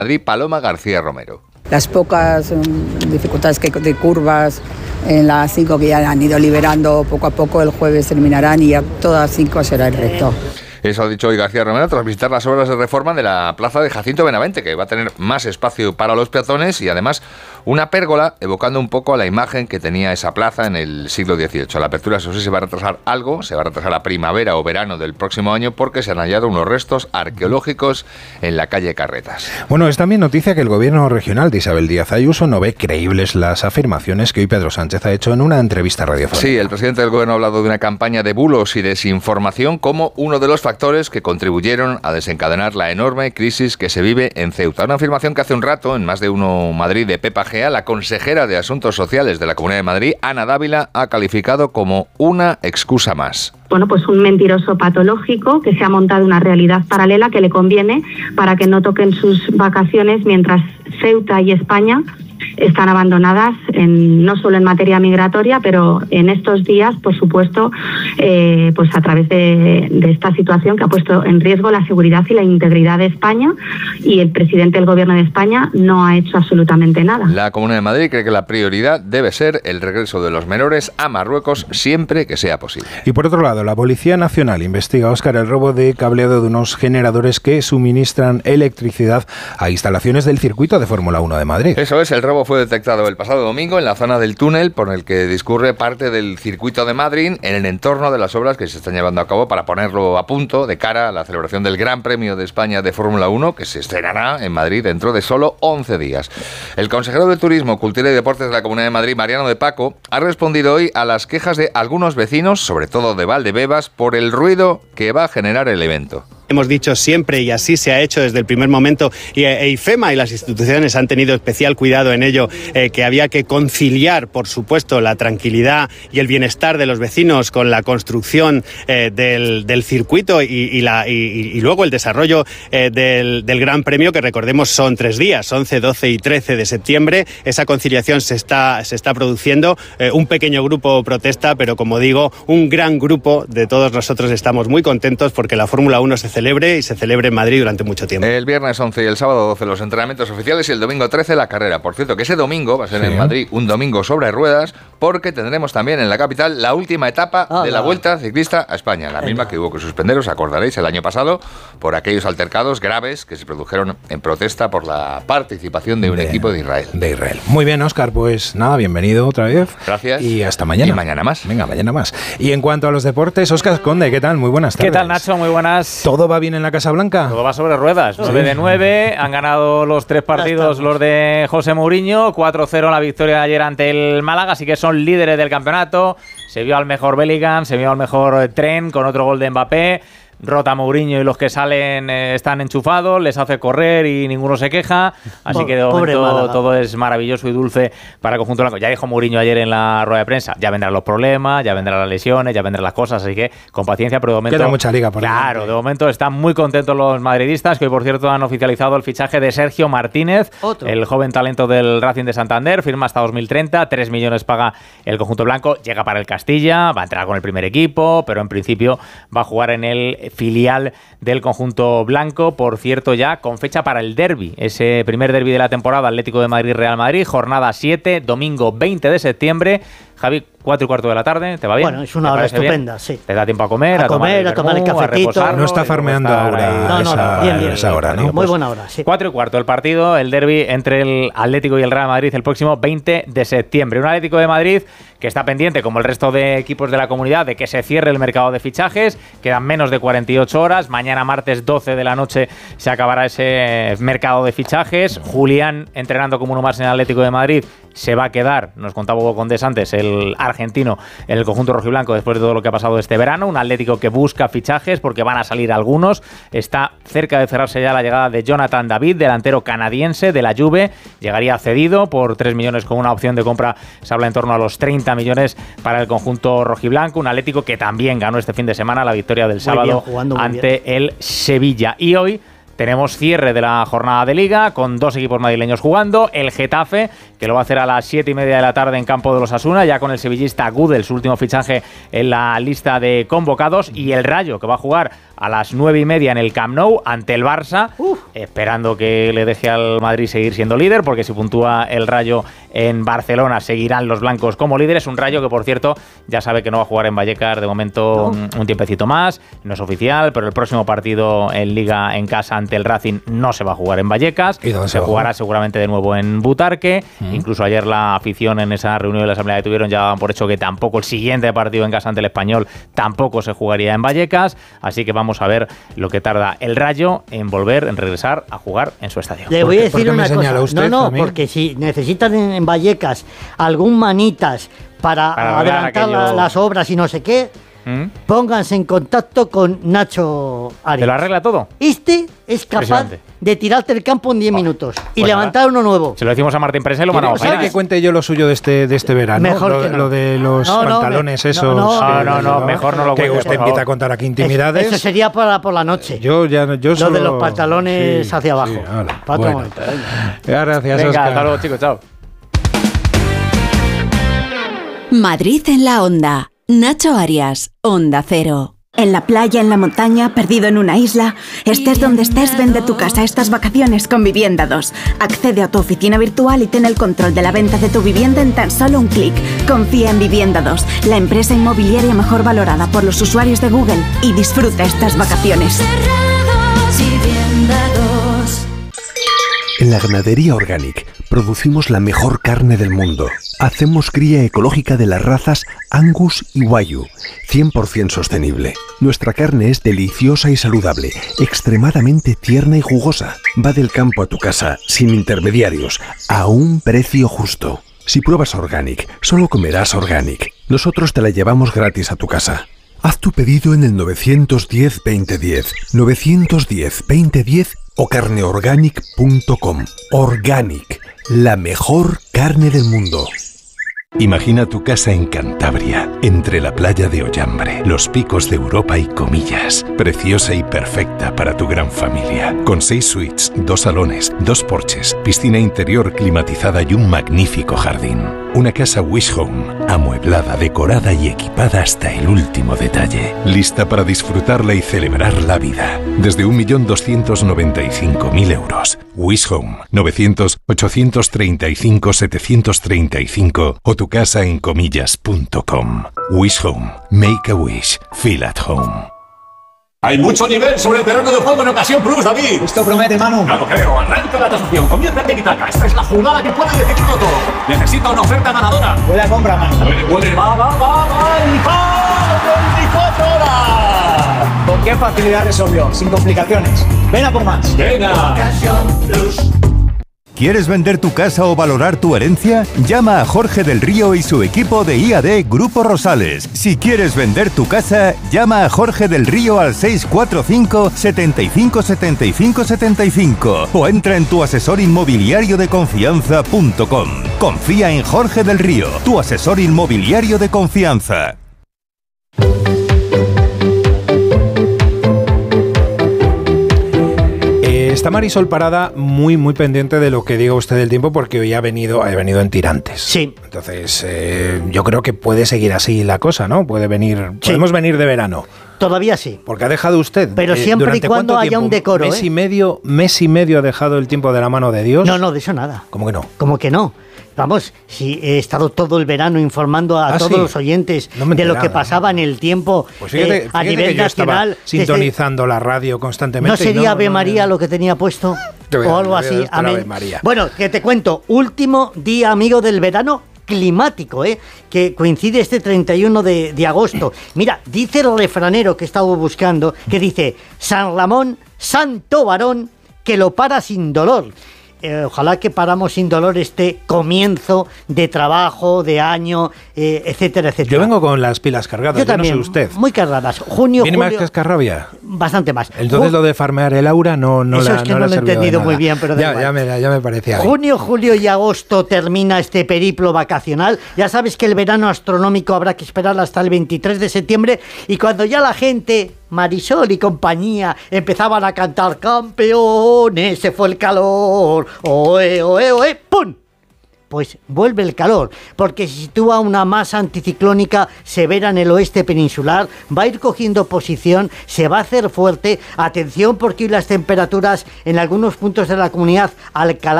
Madrid, Paloma García Romero. Las pocas dificultades que de curvas en las 5 que ya han ido liberando poco a poco, el jueves terminarán y ya todas las 5 será el resto. Eso ha dicho hoy García Romero tras visitar las obras de reforma de la plaza de Jacinto Benavente, que va a tener más espacio para los peatones y además una pérgola evocando un poco a la imagen que tenía esa plaza en el siglo XVIII. La apertura, eso sí, se va a retrasar algo, se va a retrasar a primavera o verano del próximo año porque se han hallado unos restos arqueológicos en la calle Carretas. Bueno, es también noticia que el gobierno regional de Isabel Díaz Ayuso no ve creíbles las afirmaciones que hoy Pedro Sánchez ha hecho en una entrevista radiofónica. Sí, el presidente del gobierno ha hablado de una campaña de bulos y desinformación como uno de los factores que contribuyeron a desencadenar la enorme crisis que se vive en Ceuta. Una afirmación que hace un rato, en Más de Uno Madrid de Pepa Gea, la consejera de Asuntos Sociales de la Comunidad de Madrid, Ana Dávila, ha calificado como una excusa más. Bueno, pues un mentiroso patológico que se ha montado una realidad paralela que le conviene para que no toquen sus vacaciones mientras Ceuta y España están abandonadas no solo en materia migratoria, pero en estos días, por supuesto, pues a través de esta situación que ha puesto en riesgo la seguridad y la integridad de España, y el presidente del Gobierno de España no ha hecho absolutamente nada. La Comunidad de Madrid cree que la prioridad debe ser el regreso de los menores a Marruecos siempre que sea posible. Y por otro lado, la Policía Nacional investiga, Óscar, el robo de cableado de unos generadores que suministran electricidad a instalaciones del circuito de Fórmula 1 de Madrid. Eso es, el robo fue detectado el pasado domingo en la zona del túnel por el que discurre parte del circuito de Madrid en el entorno de las obras que se están llevando a cabo para ponerlo a punto de cara a la celebración del Gran Premio de España de Fórmula 1 que se estrenará en Madrid dentro de solo 11 días. El consejero de Turismo, Cultura y Deportes de la Comunidad de Madrid, Mariano de Paco, ha respondido hoy a las quejas de algunos vecinos, sobre todo de Valdebebas, por el ruido que va a generar el evento. Hemos dicho siempre, y así se ha hecho desde el primer momento, y IFEMA y las instituciones han tenido especial cuidado en ello, que había que conciliar, por supuesto, la tranquilidad y el bienestar de los vecinos con la construcción del circuito y luego el desarrollo del Gran Premio, que recordemos son 3 días, 11, 12 y 13 de septiembre. Esa conciliación se está produciendo. Un pequeño grupo protesta, pero como digo, un gran grupo de todos nosotros estamos muy contentos porque la Fórmula 1 se celebre en Madrid durante mucho tiempo. El viernes 11 y el sábado 12 los entrenamientos oficiales y el domingo 13 la carrera. Por cierto, que ese domingo va a ser en Madrid un domingo sobre ruedas porque tendremos también en la capital la última etapa de la Vuelta Ciclista a España, la misma que hubo que suspender, os acordaréis, el año pasado por aquellos altercados graves que se produjeron en protesta por la participación de un equipo de Israel. Muy bien, Óscar, pues nada, bienvenido otra vez. Gracias. Y hasta mañana. Y mañana más. Venga, mañana más. Y en cuanto a los deportes, Óscar Conde, ¿qué tal? Muy buenas tardes. ¿Qué tal, Nacho? Muy buenas. ¿Todo va bien en la Casa Blanca? Todo va sobre ruedas. 9 de 9, han ganado los 3 partidos los de José Mourinho, 4-0 la victoria de ayer ante el Málaga, así que son líderes del campeonato. Se vio al mejor Bellingham, se vio al mejor Trent con otro gol de Mbappé. Rota Mourinho y los que salen están enchufados, les hace correr y ninguno se queja, así que de momento todo es maravilloso y dulce para el conjunto blanco. Ya dijo Mourinho ayer en la rueda de prensa, ya vendrán los problemas, ya vendrán las lesiones, ya vendrán las cosas, así que con paciencia, pero de momento queda mucha liga por claro, delante. De momento están muy contentos los madridistas, que hoy por cierto han oficializado el fichaje de Sergio Martínez, el joven talento del Racing de Santander, firma hasta 2030, 3 millones paga el conjunto blanco, llega para el Castilla, va a entrar con el primer equipo, pero en principio va a jugar en el filial del conjunto blanco, por cierto ya con fecha para el derbi, ese primer derbi de la temporada, Atlético de Madrid-Real Madrid, jornada 7, domingo 20 de septiembre. Javi, 4:15 de la tarde, ¿te va bien? Bueno, es una hora estupenda, sí. ¿Te da tiempo a comer? A tomar el cafetito. No está farmeando ahora esa hora, ¿no? Muy buena hora, sí. 4:15 el partido, el derbi entre el Atlético y el Real Madrid el próximo 20 de septiembre. Un Atlético de Madrid que está pendiente, como el resto de equipos de la comunidad, de que se cierre el mercado de fichajes. Quedan menos de 48 horas. Mañana martes 12 de la noche se acabará ese mercado de fichajes. Julián, entrenando como uno más en el Atlético de Madrid, se va a quedar, nos contaba Hugo Condés antes, el argentino en el conjunto rojiblanco después de todo lo que ha pasado este verano. Un Atlético que busca fichajes porque van a salir algunos. Está cerca de cerrarse ya la llegada de Jonathan David, delantero canadiense de la Juve. Llegaría cedido por 3 millones con una opción de compra. Se habla en torno a los 30 millones para el conjunto rojiblanco. Un Atlético que también ganó este fin de semana la victoria del sábado ante el Sevilla. Y hoy tenemos cierre de la jornada de Liga con 2 equipos madrileños jugando. El Getafe, que lo va a hacer a las 7:30 de la tarde en campo de los Osasuna, ya con el sevillista Gudel, su último fichaje en la lista de convocados. Y el Rayo, que va a jugar a las 9:30 en el Camp Nou ante el Barça, esperando que le deje al Madrid seguir siendo líder, porque si puntúa el Rayo en Barcelona seguirán los blancos como líderes. Un Rayo que, por cierto, ya sabe que no va a jugar en Vallecas de momento un tiempecito más, no es oficial, pero el próximo partido en Liga en casa ante el Racing no se va a jugar en Vallecas, se jugará seguramente de nuevo en Butarque. Incluso ayer la afición en esa reunión de la asamblea que tuvieron ya daban por hecho que tampoco el siguiente partido en casa ante el Español tampoco se jugaría en Vallecas, así que vamos a ver lo que tarda el Rayo en volver, en regresar a jugar en su estadio. Le voy a decir una cosa, porque si necesitan en Vallecas algún manitas para adelantar las obras y no sé qué, pónganse en contacto con Nacho Arias. ¿Te lo arregla todo? Este es capaz de tirarte el campo en 10 minutos y levantar uno nuevo. Se lo decimos a Martín Presa y lo mandamos. ¿Quiere que cuente yo lo suyo de este verano? Mejor que no. Lo de los pantalones esos. No, mejor no lo cuente. Que usted empieza a contar aquí intimidades. Eso sería por la noche. Yo lo solo... de los pantalones hacia abajo. Bueno. Gracias, Venga, Óscar. hasta luego, chicos, chao. Madrid en la onda. Nacho Arias, Onda Cero. En la playa, en la montaña, perdido en una isla, estés donde estés, vende tu casa estas vacaciones con Vivienda 2. Accede a tu oficina virtual y ten el control de la venta de tu vivienda en tan solo un clic. Confía en Vivienda 2, la empresa inmobiliaria mejor valorada por los usuarios de Google, y disfruta estas vacaciones. En la ganadería Organic producimos la mejor carne del mundo. Hacemos cría ecológica de las razas Angus y Wagyu, 100% sostenible. Nuestra carne es deliciosa y saludable, extremadamente tierna y jugosa. Va del campo a tu casa, sin intermediarios, a un precio justo. Si pruebas Organic, solo comerás Organic. Nosotros te la llevamos gratis a tu casa. Haz tu pedido en el 910-2010, 910-2010 o carneorganic.com. Organic, la mejor carne del mundo. Imagina tu casa en Cantabria, entre la playa de Ollambre, los picos de Europa y Comillas. Preciosa y perfecta para tu gran familia. Con 6 suites, 2 salones, 2 porches, piscina interior climatizada y un magnífico jardín. Una casa Wish Home, amueblada, decorada y equipada hasta el último detalle. Lista para disfrutarla y celebrar la vida. Desde 1.295.000 euros. Wish Home, 900-835-735 o tu casa en comillas.com. Wish Home. Make a wish. Feel at home. Hay mucho nivel sobre el terreno de juego en Ocasión Plus, David. Esto promete, Manu. Ya lo creo. Arranca la tasación. Comienza el tiki-taka. Esta es la jugada que puede decidirlo todo. Necesita una oferta ganadora. Buena compra, Manu. Puede. Va. Y ¡va! 24 horas. ¿Con qué facilidad resolvió? Sin complicaciones. Ven a por más. Venga. Ocasión Plus. ¿Quieres vender tu casa o valorar tu herencia? Llama a Jorge del Río y su equipo de IAD Grupo Rosales. Si quieres vender tu casa, llama a Jorge del Río al 645 75 75 75 o entra en tuasesorinmobiliariodeconfianza.com. Confía en Jorge del Río, tu asesor inmobiliario de confianza. Está Marisol Parada muy pendiente de lo que diga usted del tiempo, porque hoy ha venido en tirantes. Sí. Entonces, yo creo que puede seguir así la cosa, ¿no? Podemos venir de verano. Todavía sí. Porque ha dejado usted. Pero siempre y cuando haya un decoro. Mes y medio ha dejado el tiempo de la mano de Dios. No, de eso nada. ¿Cómo que no? ¿Cómo que no? Vamos, si he estado todo el verano informando a todos los oyentes de lo que pasaba en el tiempo pues fíjate a nivel que nacional. Yo estaba sintonizando la radio constantemente. ¿No sería Ave María lo que tenía puesto? O algo así. Amén. Bueno, que te cuento. Último día, amigo, del verano climático, que coincide este 31 de agosto. Mira, dice el refranero que he estado buscando, que dice: San Ramón, santo varón, que lo para sin dolor. Ojalá que paramos sin dolor este comienzo de trabajo, de año, etcétera, etcétera. Yo vengo con las pilas cargadas, yo también, no sé usted. Muy cargadas. Junio, ¿Viene julio, más cascarrabia? Bastante más. Entonces lo de farmear el aura no eso es que no lo he entendido muy bien, pero ya me parecía. Junio, julio y agosto termina este periplo vacacional. Ya sabes que el verano astronómico habrá que esperar hasta el 23 de septiembre y cuando ya la gente, Marisol y compañía, empezaban a cantar campeones, se fue el calor, oe, oe, oe, ¡pum! pues vuelve el calor, porque se sitúa una masa anticiclónica severa en el oeste peninsular, va a ir cogiendo posición, se va a hacer fuerte. Atención, porque hoy las temperaturas en algunos puntos de la comunidad Alcalá